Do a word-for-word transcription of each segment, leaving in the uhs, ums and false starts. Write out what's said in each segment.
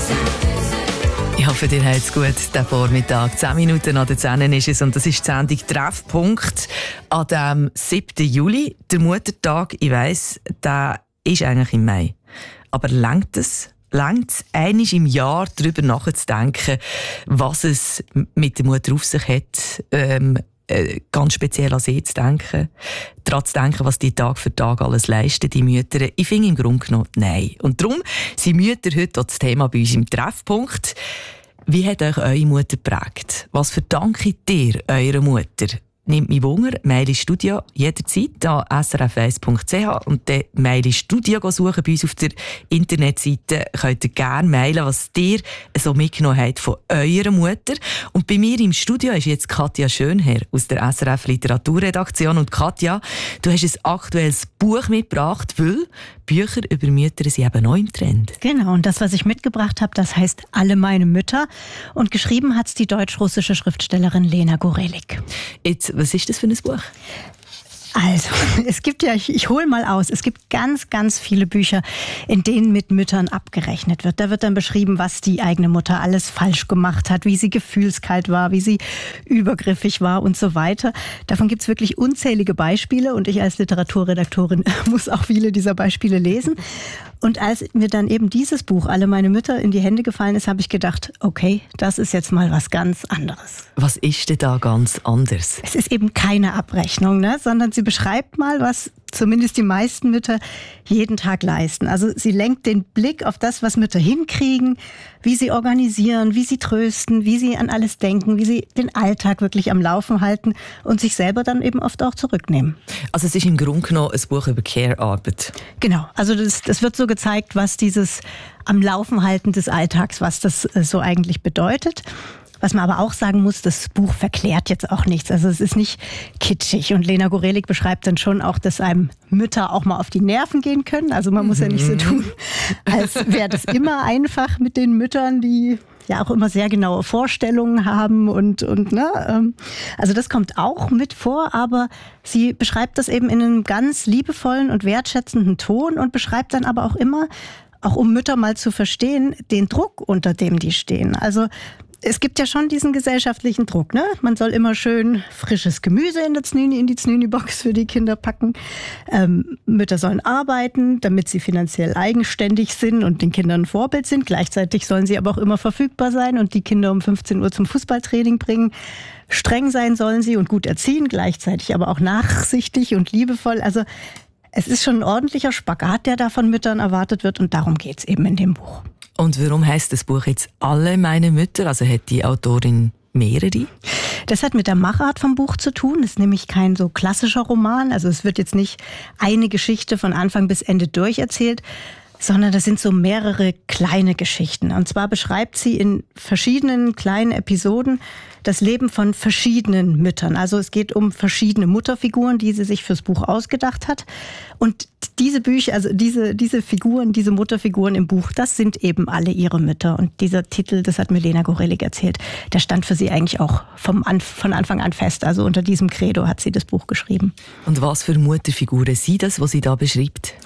Ich hoffe, dir hat's gut, den Vormittag. Zehn Minuten an der zehn ist es und das ist die Sendung «Treffpunkt» an dem siebten Juli. Der Muttertag, ich weiss, der ist eigentlich im Mai. Aber reicht es? Reicht es, einmal im Jahr darüber nachzudenken, was es mit der Mutter auf sich hat, ähm, äh, ganz speziell an sie zu denken, daran zu denken, was die Tag für Tag alles leisten, die Mütter? Ich finde im Grunde genommen nein. Und darum sind Mütter heute auch das Thema bei uns im Treffpunkt. Wie hat euch eure Mutter geprägt? Was verdankt ihr eurer Mutter? Nehmt mich Wunder, Mail ins Studio jederzeit an s r f eins punkt c h und dann Mail ins Studio suchen bei uns auf der Internetseite. Könnt ihr gerne mailen, was ihr so mitgenommen habt von eurer Mutter. Und bei mir im Studio ist jetzt Katja Schönherr aus der S R F Literaturredaktion. Und Katja, du hast ein aktuelles Buch mitgebracht, weil Bücher über Mütter sind eben neu im Trend. Genau, und das, was ich mitgebracht habe, das heißt «Alle meine Mütter». Und geschrieben hat es die deutsch-russische Schriftstellerin Lena Gorelik. Jetzt, was ist das für ein Buch? Also, es gibt ja, ich, ich hole mal aus, es gibt ganz, ganz viele Bücher, in denen mit Müttern abgerechnet wird. Da wird dann beschrieben, was die eigene Mutter alles falsch gemacht hat, wie sie gefühlskalt war, wie sie übergriffig war und so weiter. Davon gibt es wirklich unzählige Beispiele und ich als Literaturredaktorin muss auch viele dieser Beispiele lesen. Und als mir dann eben dieses Buch «Alle meine Mütter» in die Hände gefallen ist, habe ich gedacht, okay, das ist jetzt mal was ganz anderes. Was ist denn da ganz anders? Es ist eben keine Abrechnung, ne? Sondern sie beschreibt mal, was zumindest die meisten Mütter jeden Tag leisten. Also sie lenkt den Blick auf das, was Mütter hinkriegen, wie sie organisieren, wie sie trösten, wie sie an alles denken, wie sie den Alltag wirklich am Laufen halten und sich selber dann eben oft auch zurücknehmen. Also es ist im Grunde genommen ein Buch über Care-Arbeit. Genau, also das, das wird so gezeigt, was dieses am Laufen halten des Alltags, was das so eigentlich bedeutet. Was man aber auch sagen muss, das Buch verklärt jetzt auch nichts. Also es ist nicht kitschig. Und Lena Gorelik beschreibt dann schon auch, dass einem Mütter auch mal auf die Nerven gehen können. Also man muss ja nicht so tun, als wäre das immer einfach mit den Müttern, die ja auch immer sehr genaue Vorstellungen haben und, und ne, also das kommt auch mit vor, aber sie beschreibt das eben in einem ganz liebevollen und wertschätzenden Ton und beschreibt dann aber auch immer, auch um Mütter mal zu verstehen, den Druck, unter dem die stehen. Also es gibt ja schon diesen gesellschaftlichen Druck, ne? Man soll immer schön frisches Gemüse in, das Znüni, in die Znüni-Box für die Kinder packen. Ähm, Mütter sollen arbeiten, damit sie finanziell eigenständig sind und den Kindern ein Vorbild sind. Gleichzeitig sollen sie aber auch immer verfügbar sein und die Kinder um fünfzehn Uhr zum Fußballtraining bringen. Streng sein sollen sie und gut erziehen, gleichzeitig aber auch nachsichtig und liebevoll. Also es ist schon ein ordentlicher Spagat, der da von Müttern erwartet wird und darum geht's eben in dem Buch. Und warum heisst das Buch jetzt «Alle meine Mütter»? Also hat die Autorin mehrere? Das hat mit der Machart vom Buch zu tun. Es ist nämlich kein so klassischer Roman. Also es wird jetzt nicht eine Geschichte von Anfang bis Ende durcherzählt, sondern das sind so mehrere kleine Geschichten. Und zwar beschreibt sie in verschiedenen kleinen Episoden das Leben von verschiedenen Müttern. Also es geht um verschiedene Mutterfiguren, die sie sich fürs Buch ausgedacht hat. Und diese Bücher, also diese, diese Figuren, diese Mutterfiguren im Buch, das sind eben alle ihre Mütter. Und dieser Titel, das hat mir Lena Gorelik erzählt, der stand für sie eigentlich auch vom An- von Anfang an fest. Also unter diesem Credo hat sie das Buch geschrieben. Und was für Mutterfiguren sind das, was sie da beschreibt?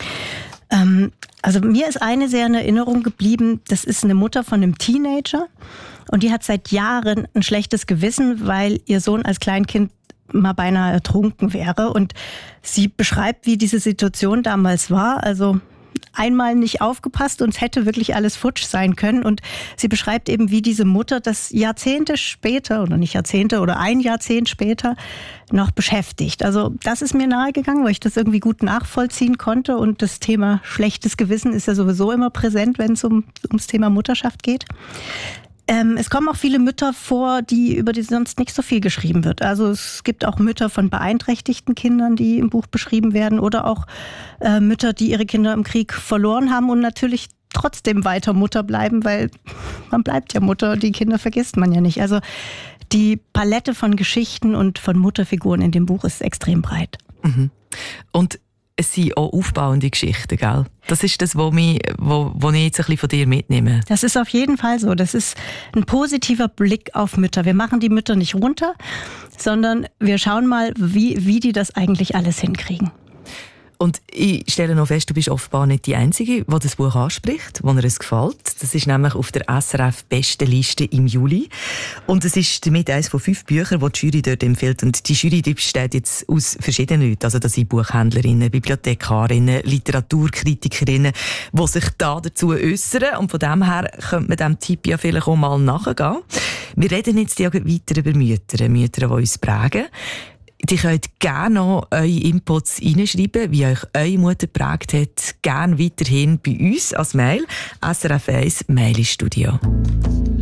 Ähm, also mir ist eine sehr in Erinnerung geblieben. Das ist eine Mutter von einem Teenager. Und die hat seit Jahren ein schlechtes Gewissen, weil ihr Sohn als Kleinkind mal beinahe ertrunken wäre. Und sie beschreibt, wie diese Situation damals war. Also einmal nicht aufgepasst und es hätte wirklich alles futsch sein können. Und sie beschreibt eben, wie diese Mutter das Jahrzehnte später, oder nicht Jahrzehnte, oder ein Jahrzehnt später noch beschäftigt. Also das ist mir nahegegangen, weil ich das irgendwie gut nachvollziehen konnte. Und das Thema schlechtes Gewissen ist ja sowieso immer präsent, wenn es um, ums Thema Mutterschaft geht. Ähm, es kommen auch viele Mütter vor, die, über die sonst nicht so viel geschrieben wird. Also es gibt auch Mütter von beeinträchtigten Kindern, die im Buch beschrieben werden, oder auch äh, Mütter, die ihre Kinder im Krieg verloren haben und natürlich trotzdem weiter Mutter bleiben, weil man bleibt ja Mutter, die Kinder vergisst man ja nicht. Also die Palette von Geschichten und von Mutterfiguren in dem Buch ist extrem breit. Mhm. Und es sind auch aufbauende Geschichten, gell? Das ist das, was mich, wo, wo ich jetzt ein bisschen von dir mitnehme. Das ist auf jeden Fall so. Das ist ein positiver Blick auf Mütter. Wir machen die Mütter nicht runter, sondern wir schauen mal, wie, wie die das eigentlich alles hinkriegen. Und ich stelle noch fest, du bist offenbar nicht die Einzige, die das Buch anspricht, wo er es gefällt. Das ist nämlich auf der S R F-Bestenliste im Juli. Und es ist damit eines von fünf Büchern, die die Jury dort empfiehlt. Und die Jury die besteht jetzt aus verschiedenen Leuten. Also das sind Buchhändlerinnen, Bibliothekarinnen, Literaturkritikerinnen, die sich da dazu äußern. Und von dem her könnte man diesem Tipp ja vielleicht auch mal nachgehen. Wir reden jetzt ja weiter über Mütter, Mütter, die uns prägen. Ihr könnt gerne noch eure Inputs reinschreiben, wie euch eure Mutter geprägt hat. Gerne weiterhin bei uns als Mail. S R F eins Mail-Studio.